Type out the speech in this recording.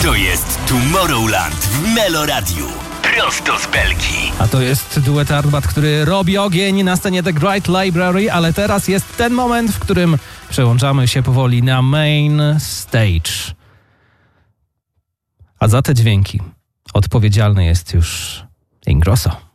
To jest Tomorrowland w Meloradiu. Prosto z Belgii. A to jest duet Arbat, który robi ogień na scenie The Great Library, ale teraz jest ten moment, w którym przełączamy się powoli na main stage. A za te dźwięki odpowiedzialny jest już Ingrosso.